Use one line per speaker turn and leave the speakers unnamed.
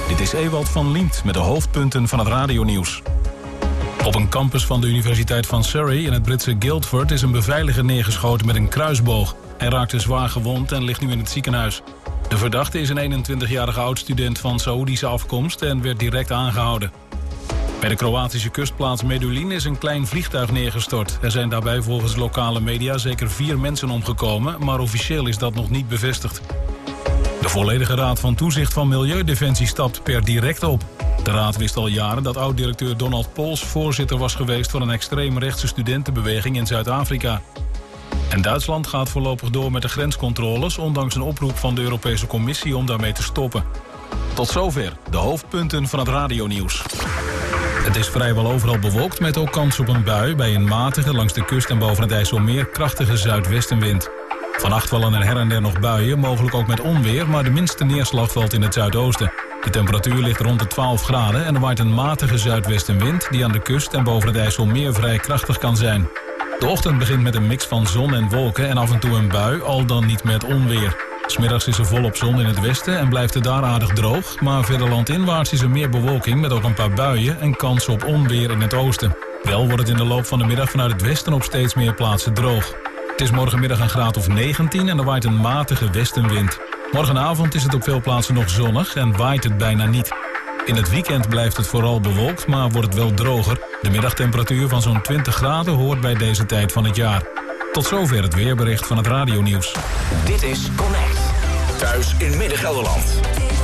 Dit is Ewald van Liemt met de hoofdpunten van het radionieuws. Op een campus van de Universiteit van Surrey in het Britse Guildford is een beveiliger neergeschoten met een kruisboog. Hij raakte zwaar gewond en ligt nu in het ziekenhuis. De verdachte is een 21-jarige oud-student van Saoedische afkomst en werd direct aangehouden. Bij de Kroatische kustplaats Medulin is een klein vliegtuig neergestort. Er zijn daarbij volgens lokale media zeker 4 mensen omgekomen, maar officieel is dat nog niet bevestigd. De volledige raad van toezicht van Milieudefensie stapt per direct op. De raad wist al jaren dat oud-directeur Donald Pols voorzitter was geweest van een extreemrechtse studentenbeweging in Zuid-Afrika. En Duitsland gaat voorlopig door met de grenscontroles, ondanks een oproep van de Europese Commissie om daarmee te stoppen. Tot zover de hoofdpunten van het radionieuws. Het is vrijwel overal bewolkt met ook kans op een bui bij een matige langs de kust en boven het IJsselmeer krachtige zuidwestenwind. Vannacht vallen er her en der nog buien, mogelijk ook met onweer, maar de minste neerslag valt in het zuidoosten. De temperatuur ligt rond de 12 graden en er waait een matige zuidwestenwind die aan de kust en boven het IJsselmeer vrij krachtig kan zijn. De ochtend begint met een mix van zon en wolken en af en toe een bui, al dan niet met onweer. 'S Middags is er volop zon in het westen en blijft het daar aardig droog, maar verder landinwaarts is er meer bewolking met ook een paar buien en kans op onweer in het oosten. Wel wordt het in de loop van de middag vanuit het westen op steeds meer plaatsen droog. Het is morgenmiddag een graad of 19 en er waait een matige westenwind. Morgenavond is het op veel plaatsen nog zonnig en waait het bijna niet. In het weekend blijft het vooral bewolkt, maar wordt het wel droger. De middagtemperatuur van zo'n 20 graden hoort bij deze tijd van het jaar. Tot zover het weerbericht van het radionieuws.
Dit is Connect. Thuis in Midden-Gelderland.